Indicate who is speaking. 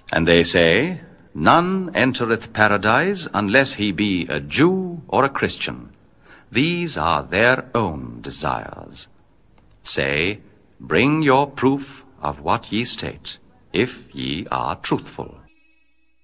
Speaker 1: And they say, None entereth paradise unless he be a Jew or a Christian. These are their own desires. Say, Bring your proof of what ye state, if ye are truthful.